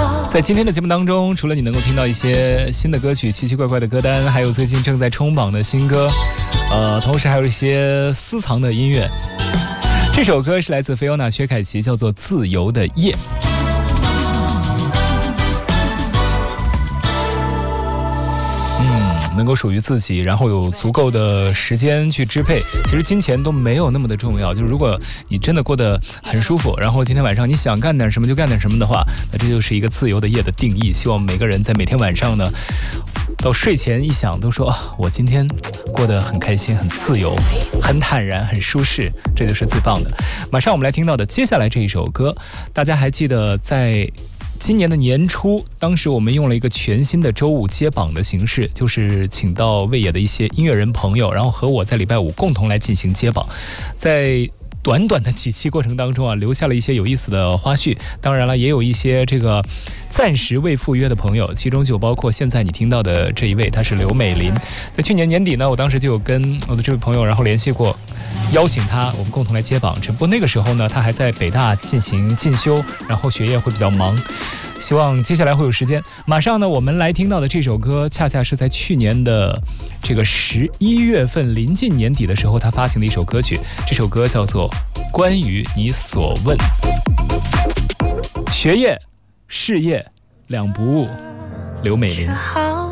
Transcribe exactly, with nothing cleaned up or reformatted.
在今天的节目当中，除了你能够听到一些新的歌曲、奇奇怪怪的歌单，还有最近正在冲榜的新歌，呃，同时还有一些私藏的音乐。这首歌是来自菲欧娜·薛凯琪，叫做《自由的夜》。能够属于自己，然后有足够的时间去支配，其实金钱都没有那么的重要。就是如果你真的过得很舒服，然后今天晚上你想干点什么就干点什么的话，那这就是一个自由的夜的定义。希望每个人在每天晚上呢，到睡前一想都说、啊、我今天过得很开心，很自由，很坦然，很舒适，这就是最棒的。马上我们来听到的接下来这一首歌，大家还记得在今年的年初，当时我们用了一个全新的周五接榜的形式，就是请到魏野的一些音乐人朋友，然后和我在礼拜五共同来进行接榜。在短短的几期过程当中啊，留下了一些有意思的花絮。当然了，也有一些这个暂时未赴约的朋友，其中就包括现在你听到的这一位，她是刘美琳。在去年年底呢，我当时就有跟我的这位朋友然后联系过，邀请他我们共同来接榜。只不过那个时候呢，他还在北大进行进修，然后学业会比较忙。希望接下来会有时间。马上呢，我们来听到的这首歌，恰恰是在去年的这个十一月份临近年底的时候，他发行的一首歌曲。这首歌叫做《关于你所问》。学业、事业两不误，刘美琳。